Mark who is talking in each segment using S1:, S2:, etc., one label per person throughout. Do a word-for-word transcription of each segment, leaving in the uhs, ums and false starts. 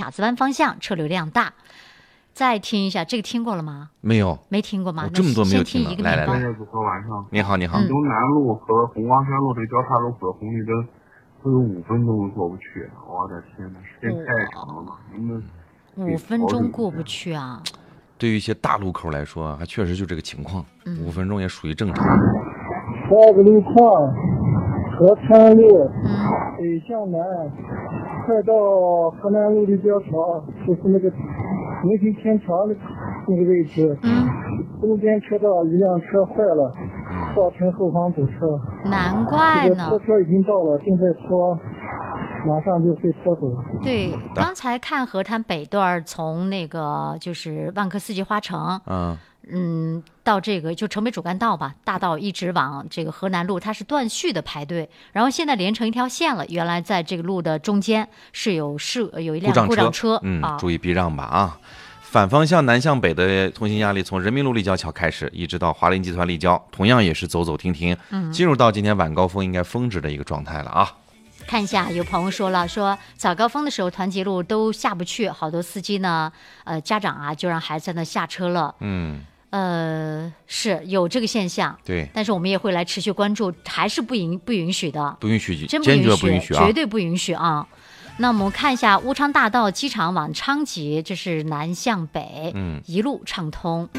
S1: 塔子湾方向车流量大。再听一下，这个听过了吗？
S2: 没有，
S1: 没听过吗？
S2: 哦、这么多没有听
S1: 过。
S2: 来来来，
S3: 晚上
S2: 你好，你好。
S3: 东南路和红光山路这交叉路口的红绿灯都有五分钟过不去，我的天哪，时间太长了嘛！你们
S1: 五分钟过不去啊？
S2: 对于一些大路口来说，还确实就这个情况，嗯、五分钟也属于正常。
S4: 下个路况，河滩路，嗯，北向南，快到河南路的交桥，就是那个明星天桥那那个位置，嗯，中间车道一辆车坏了，造成后方堵车。
S1: 难怪呢。
S4: 拖车已经到了，正在拖，马上就会拖走。
S1: 对，刚才看河滩北段，从那个就是万科四季花城，嗯嗯，到这个就城北主干道吧，大道一直往这个河南路，它是断续的排队，然后现在连成一条线了。原来在这个路的中间是有是有一辆故障车，
S2: 嗯，
S1: 啊、
S2: 注意避让吧啊。反方向南向北的通行压力从人民路立交桥开始，一直到华林集团立交，同样也是走走停停，嗯，进入到今天晚高峰应该峰值的一个状态了啊。
S1: 看一下，有朋友说了，说早高峰的时候团结路都下不去，好多司机呢，呃，家长啊就让孩子在那下车了，
S2: 嗯，
S1: 呃，是有这个现象，
S2: 对，
S1: 但是我们也会来持续关注，还是不允不允许的，
S2: 不允许，
S1: 真
S2: 坚决不允许啊，
S1: 绝对不允许啊。那我们看一下乌昌大道机场往昌吉，这是南向北，嗯，一路畅通。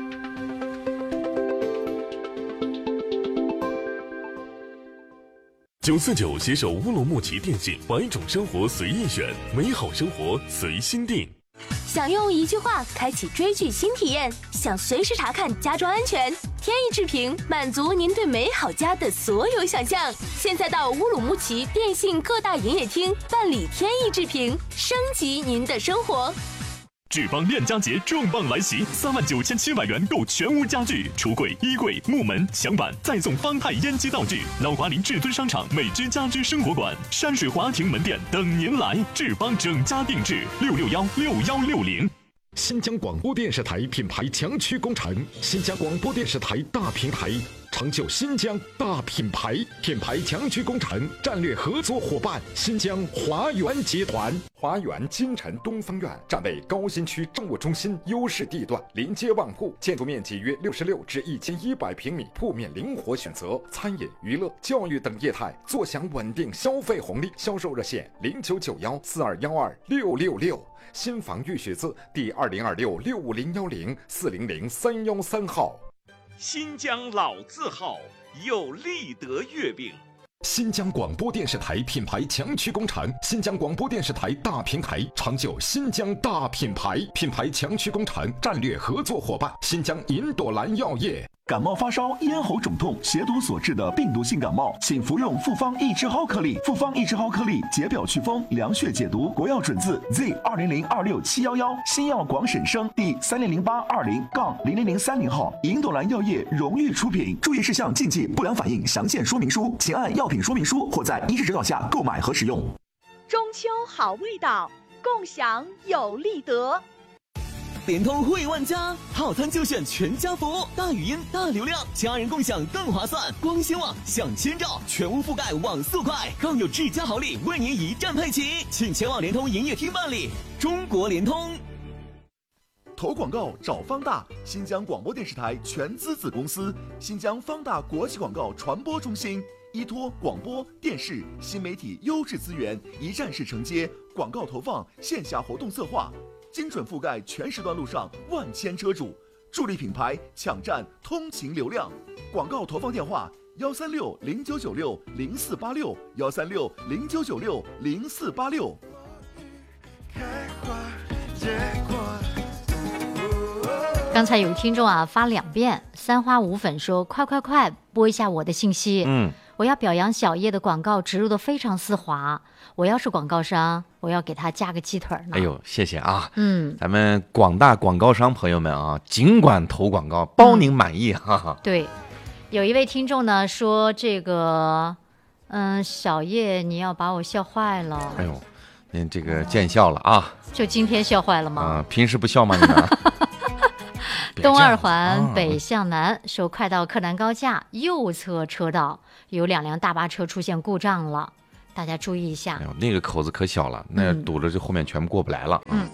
S5: 九四九携手乌鲁木齐电信，百种生活随意选，美好生活随心定。
S6: 想用一句话开启追剧新体验，想随时查看家装安全，天翼智屏满足您对美好家的所有想象。现在到乌鲁木齐电信各大营业厅办理天翼智屏，升级您的生活。
S5: 智邦链家节重磅来袭，三万九千七百元购全屋家具、橱柜、衣柜、木门、墙板，再送方太烟机道具。老华林至尊商场美之家居生活馆、山水华庭门店等您来。智邦整家定制，六六幺六幺六零。
S7: 新疆广播电视台品牌强驱工程，新疆广播电视台大平台，成就新疆大品牌。品牌强驱工程战略合作伙伴新疆华源集团。
S8: 华源金城东方院站位高新区政务中心优势地段，临街万户，建筑面积约六十六至一千一百平米，铺面灵活选择，餐饮、娱乐、教育等业态坐享稳定消费红利。销售热线零九九幺四二幺二六六六。新房预许字第二零二六六五零幺零四零零三幺三号。
S9: 新疆老字号有立德月饼。
S7: 新疆广播电视台品牌强驱工程，新疆广播电视台大平台，成就新疆大品牌。品牌强驱工程战略合作伙伴新疆银朵兰药业。
S10: 感冒发烧、咽喉肿痛、血毒所致的病毒性感冒，请服用复方益智蒿颗粒。复方益智蒿颗粒解表祛风、凉血解毒。国药准字 Z 二零零二六七幺幺，新药广审生第三零零八二零杠零零零三零号。银朵兰药业荣誉出品。注意事项、禁忌、不良反应详见说明书，请按药品说明书或在医师指导下购买和使用。
S11: 中秋好味道，共享有立德。
S12: 联通惠万家，套餐就选全家福，大语音、大流量，家人共享更划算。光纤网享千兆，全屋覆盖网速快，更有智家好礼为您一站配齐，请前往联通营业厅办理。中国联通。
S10: 投广告找方大，新疆广播电视台全资子公司，新疆方大国际广告传播中心，依托广播电视新媒体优质资源，一站式承接广告投放、线下活动策划，精准覆盖全时段路上万千车主，助力品牌抢占通勤流量。广告投放电话：幺三六零九九六零四八六，幺三六零九九六零四八六。
S1: 刚才有听众啊发两遍，三花无粉说：“快快快，播一下我的信息。”嗯，我要表扬小叶的广告植入的非常丝滑。我要是广告商，我要给他加个鸡腿呢。
S2: 哎呦，谢谢啊！
S1: 嗯，
S2: 咱们广大广告商朋友们啊，尽管投广告，包您满意哈哈、嗯。
S1: 对，有一位听众呢说这个，嗯，小叶你要把我笑坏了。
S2: 哎呦，您这个见笑了啊！
S1: 就今天笑坏了吗？
S2: 啊、呃，平时不笑吗你们？
S1: 东二环北向南，说快到柯南高架右侧车道有两辆大巴车出现故障了， 大家注意一下。
S2: 哎呦，那个口子可小了，那堵着就后面全部过不来了。
S1: 嗯。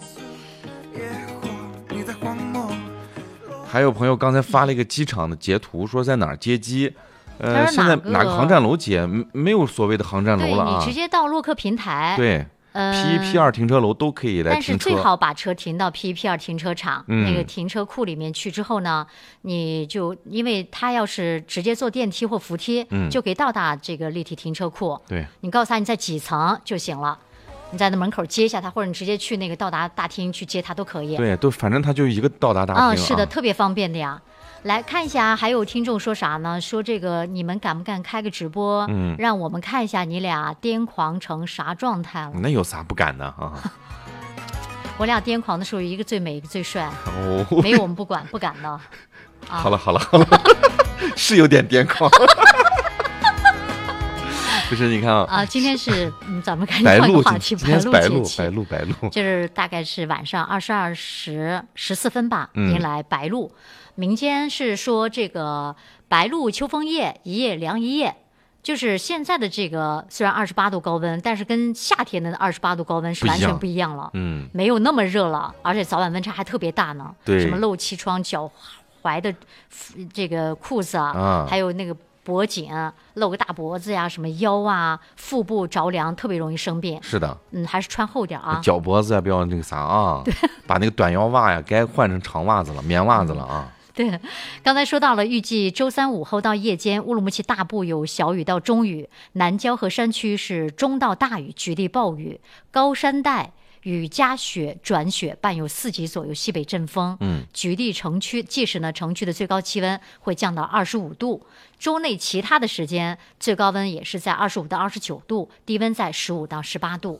S2: 还有朋友刚才发了一个机场的截图，说在哪儿接机。呃，现在哪个航站楼接？没有所谓的航站楼了啊！
S1: 你直接到洛克平台。
S2: 对。
S1: 呃
S2: P 一 P 二停车楼都可以来停车，
S1: 但是最好把车停到 P 一 P 二停车场、嗯、那个停车库里面去之后呢，你就因为他要是直接坐电梯或扶梯、嗯、就可以到达这个立体停车库。
S2: 对，
S1: 你告诉他你在几层就行了，你在那门口接一下他，或者你直接去那个到达大厅去接他都可以。
S2: 对，都反正他就一个到达大厅、
S1: 嗯、是的、啊、特别方便的呀。来看一下，还有听众说啥呢？说这个你们敢不敢开个直播，嗯，让我们看一下你俩癫狂成啥状态了？
S2: 那有啥不敢的啊？
S1: 我俩癫狂的时候，一个最美，一个最帅，哦，没有我们不管不敢的。啊、
S2: 好了好了好了，是有点癫狂。不是，你看啊，
S1: 啊，今天是嗯，咱们赶紧换个话题，
S2: 白露白露白露白露，
S1: 就是大概是晚上二十二时十四分吧，迎来白露。嗯，民间是说这个白露秋风夜，一夜凉一夜，就是现在的这个虽然二十八度高温，但是跟夏天的二十八度高温是完全不一样了。
S2: 嗯，
S1: 没有那么热了，而且早晚温差还特别大呢。
S2: 对，
S1: 什么露气窗、脚踝的这个裤子啊，啊还有那个脖颈露个大脖子呀，什么腰啊、腹部着凉，特别容易生病。
S2: 是的，
S1: 嗯，还是穿厚点啊。
S2: 脚脖子呀，不要那个啥啊，对，把那个短腰袜呀，该换成长袜子了，棉袜子了啊。嗯，
S1: 对，刚才说到了，预计周三午后到夜间，乌鲁木齐大部有小雨到中雨，南郊和山区是中到大雨，局地暴雨，高山带雨夹雪转雪，伴有四级左右西北阵风。
S2: 嗯，
S1: 局地城区，届时呢，城区的最高气温会降到二十五度。周内其他的时间，最高温也是在二十五到二十九度，低温在十五到十八度。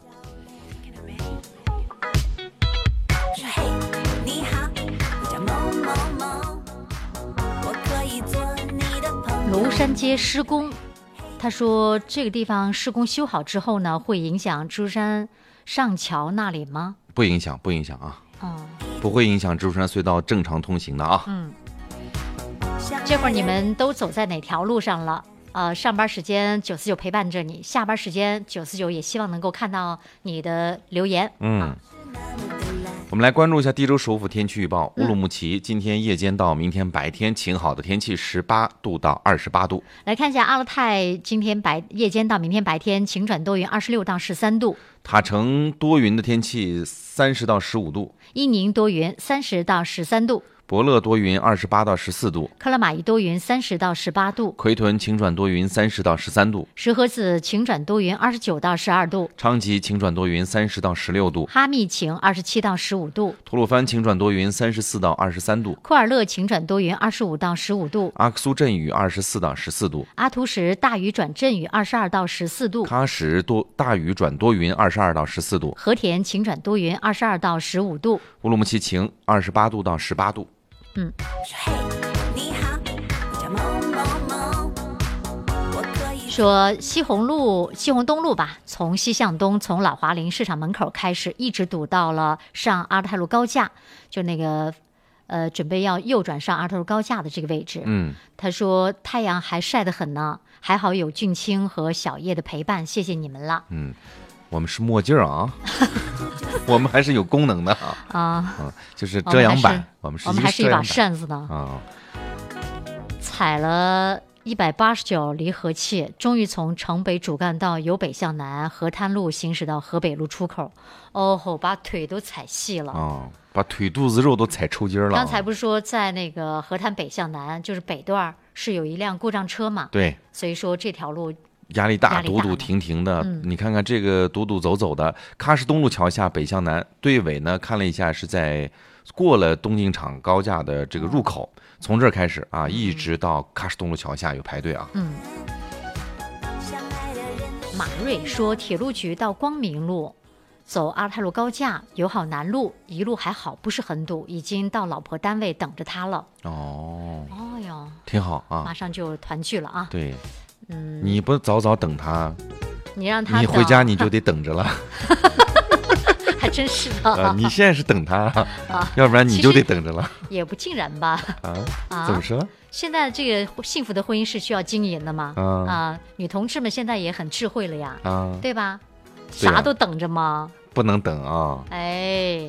S1: 庐山街施工，他说这个地方施工修好之后呢，会影响珠山上桥那里吗？
S2: 不影响，不影响啊，
S1: 嗯，
S2: 不会影响珠山隧道正常通行的啊。
S1: 嗯，这会儿你们都走在哪条路上了？呃，上班时间九四九陪伴着你，下班时间九四九也希望能够看到你的留言。
S2: 嗯。啊，我们来关注一下地州首府天气预报。乌鲁木齐今天夜间到明天白天晴好的天气，十八度到二十八度。
S1: 来看一下阿勒泰今天白夜间到明天白天晴转多云，二十六到十三度。
S2: 塔城多云的天气，三十到十五度。
S1: 伊宁多云，三十到十三度。
S2: 伯乐多云，二十八到十四度；
S1: 克拉玛依多云，三十到十八度；
S2: 奎屯晴转多云，三十到十三度；
S1: 石河子晴转多云，二十九到十二度；
S2: 昌吉晴转多云，三十到十六度；
S1: 哈密晴，二十七到十五度；
S2: 吐鲁番晴转多云，三十四到二十三度；
S1: 库尔勒晴转多云，二十五到十五度；
S2: 阿克苏阵雨，二十四到十四度；
S1: 阿图什大雨转阵雨，二十二到十四度；
S2: 喀什多大雨转多云，二十二到十四度；
S1: 和田晴转多云，二十二到十五度；
S2: 乌鲁木齐晴，二十八度到十八度。
S1: 嗯，说西红路、西红东路吧，从西向东，从老华林市场门口开始，一直堵到了上阿勒泰路高架，就那个呃，准备要右转上阿勒泰路高架的这个位置。
S2: 嗯，
S1: 他说太阳还晒得很呢，还好有俊清和小叶的陪伴，谢谢你们了。
S2: 嗯。我们是墨镜啊，我们还是有功能的啊
S1: 啊、
S2: 嗯，就是遮阳板，
S1: 我
S2: 们是
S1: 我们还是一把扇子呢
S2: 啊。
S1: 踩了一百八十九离合器，终于从城北主干道由北向南河滩路行驶到河北路出口。哦吼，把腿都踩细了
S2: 啊，把腿肚子肉都踩抽筋了。
S1: 刚才不是说在那个河滩北向南，就是北段是有一辆故障车嘛？
S2: 对，
S1: 所以说这条路。
S2: 压力大，堵堵停停的、嗯。你看看这个堵堵走走的，喀什东路桥下北向南队尾呢，看了一下是在过了东进场高架的这个入口，嗯、从这儿开始啊，一直到喀什东路桥下有排队啊。
S1: 嗯。马瑞说，铁路局到光明路走阿勒泰路高架，友好南路一路还好，不是很堵，已经到老婆单位等着他了。
S2: 哦。
S1: 哦哟，
S2: 挺好啊，
S1: 马上就团聚了啊。
S2: 对。
S1: 嗯，
S2: 你不早早等他，
S1: 你让他
S2: 你回家你就得等着了，
S1: 还真是的。
S2: 啊，你现在是等他
S1: 啊，
S2: 要不然你就得等着了。
S1: 也不尽然吧？
S2: 啊
S1: 啊，
S2: 怎么说？
S1: 现在这个幸福的婚姻是需要经营的嘛？
S2: 啊，
S1: 啊，女同志们现在也很智慧了呀，
S2: 啊，
S1: 对吧？
S2: 对啊
S1: 啥都等着吗？
S2: 不能等啊！
S1: 哎。